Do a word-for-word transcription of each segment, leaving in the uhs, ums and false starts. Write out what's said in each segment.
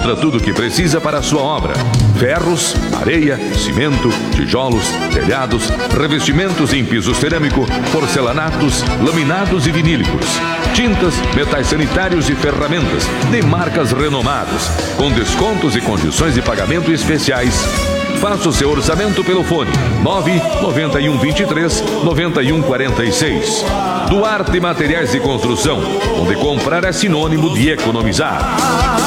encontra tudo o que precisa para a sua obra: ferros, areia, cimento, tijolos, telhados, revestimentos em piso cerâmico, porcelanatos, laminados e vinílicos, tintas, metais sanitários e ferramentas de marcas renomadas, com descontos e condições de pagamento especiais. Faça o seu orçamento pelo fone nove nove um dois três nove um quatro seis. Duarte Materiais de Construção, onde comprar é sinônimo de economizar.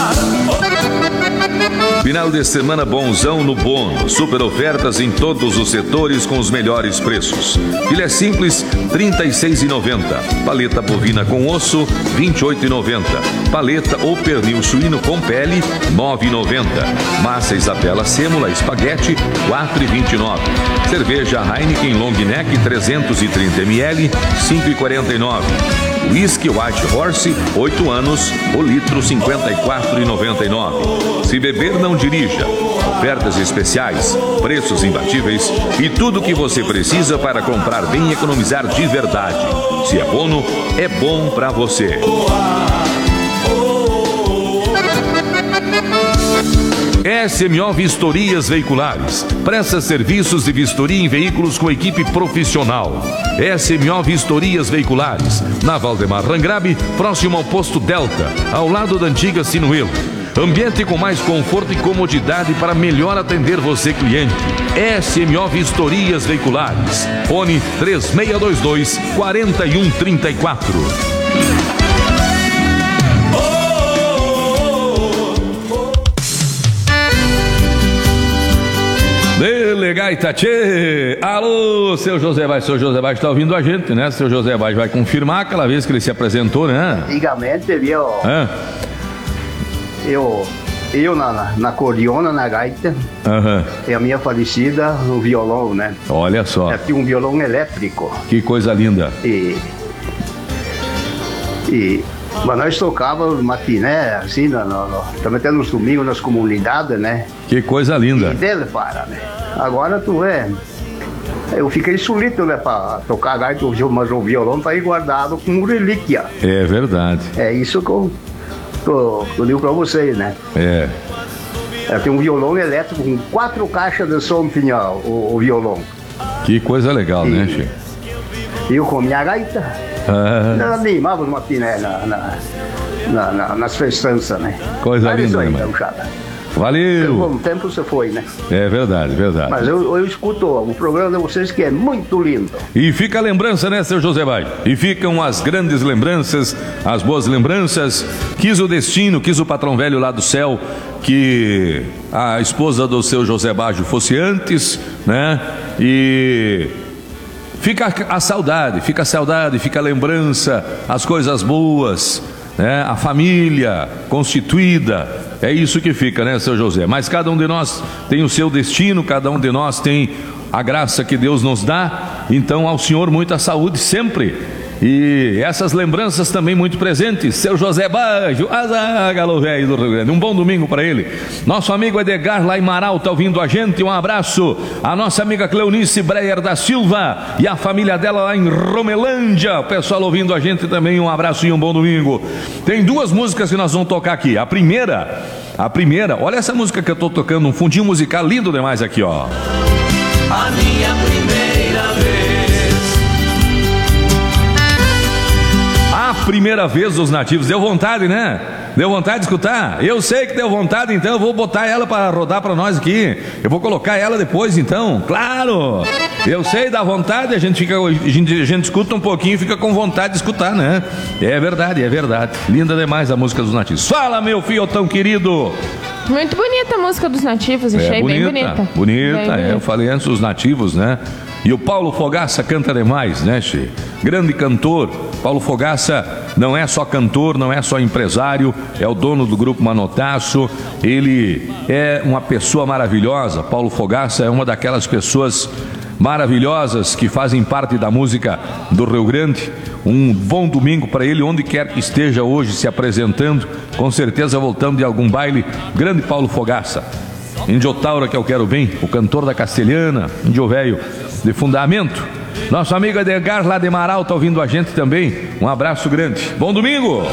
Final de semana bonzão no Bono. Super ofertas em todos os setores com os melhores preços. Filé simples, trinta e seis reais e noventa centavos. Paleta bovina com osso, vinte e oito reais e noventa centavos. Paleta ou pernil suíno com pele, nove reais e noventa centavos. Massa Isabela Sêmula Espaguete, quatro reais e vinte e nove centavos. Cerveja Heineken Long Neck trezentos e trinta mililitros, cinco reais e quarenta e nove centavos. Whisky White Horse, oito anos, o litro cinquenta e quatro reais e noventa e nove centavos. Se beber, não dirija. Ofertas especiais, preços imbatíveis e tudo o que você precisa para comprar bem e economizar de verdade. Se é Bono, é bom para você. S M O Vistorias Veiculares. Presta serviços de vistoria em veículos com equipe profissional. S M O Vistorias Veiculares. Na Valdemar Rangrabe, próximo ao posto Delta, ao lado da antiga Sinuelo. Ambiente com mais conforto e comodidade para melhor atender você, cliente. S M O Vistorias Veiculares. Fone três seis dois dois, quatro um três quatro. Legal, Itatê. Alô, seu José Vaz. Seu José Vaz está ouvindo a gente, né? Seu José Vaz vai confirmar aquela vez que ele se apresentou, né? Antigamente, viu? Hã? Eu, eu na, na, na cordiona, na gaita, uhum. E a minha falecida no violão, né? Olha só. Eu tinha um violão elétrico. Que coisa linda. E... E... Mas nós tocávamos matiné, assim, no, no, no, também até nos domingos, nas comunidades, né? Que coisa linda. E dele para, né? Agora tu vê, eu fiquei solito, né, pra tocar gaita, mas o violão tá aí guardado como relíquia. É verdade. É isso que eu, que eu, que eu digo pra vocês, né? É. Eu tenho um violão elétrico com quatro caixas de som, tinha o, o violão. Que coisa legal, e, né, Chico? E eu com a minha gaita. Ah. Nós animávamos uma piné na, na, na, na, nas festanças, né? Coisa Mas linda, isso aí, né? então, chata. Valeu! Por um tempo você foi, né? É verdade, verdade. Mas eu, eu escuto o programa de vocês que é muito lindo. E fica a lembrança, né, seu José Vai? E ficam as grandes lembranças, as boas lembranças. Quis o destino, quis o patrão velho lá do céu que a esposa do seu José Baggio fosse antes, né? E... fica a saudade, fica a saudade, fica a lembrança, as coisas boas, né? A família constituída, é isso que fica, né, seu José? Mas cada um de nós tem o seu destino, cada um de nós tem a graça que Deus nos dá, então ao Senhor muita saúde sempre. E essas lembranças também muito presentes. Seu José Baggio, azagalo velho do Rio Grande. Um bom domingo para ele. Nosso amigo Edgar lá em Marau está ouvindo a gente. Um abraço. A nossa amiga Cleonice Breyer da Silva e a família dela lá em Romelândia. O pessoal ouvindo a gente também. Um abraço e um bom domingo. Tem duas músicas que nós vamos tocar aqui. A primeira, a primeira, olha essa música que eu estou tocando. Um fundinho musical lindo demais aqui, ó. A minha primeira vez. A primeira vez dos Nativos. Deu vontade, né? Deu vontade de escutar? Eu sei que deu vontade, então eu vou botar ela para rodar para nós aqui. Eu vou colocar ela depois, então. Claro! Eu sei, dá vontade, a gente, fica, a gente, a gente escuta um pouquinho e fica com vontade de escutar, né? É verdade, é verdade. Linda demais a música dos Nativos. Fala, meu filho tão querido! Muito bonita a música dos Nativos, achei é, bonita, bem bonita. Bonita, bem é, bonita. Eu falei antes dos Nativos, né? E o Paulo Fogaça canta demais, né, Che? Grande cantor. Paulo Fogaça não é só cantor, não é só empresário, é o dono do Grupo Manotaço. Ele é uma pessoa maravilhosa. Paulo Fogaça é uma daquelas pessoas maravilhosas que fazem parte da música do Rio Grande. Um bom domingo para ele, onde quer que esteja hoje se apresentando, com certeza voltando de algum baile. Grande Paulo Fogaça. Índio Taura que eu quero bem, o cantor da Castelhana, índio velho de fundamento. Nosso amigo Edgar lá de Marau está ouvindo a gente também. Um abraço grande. Bom domingo!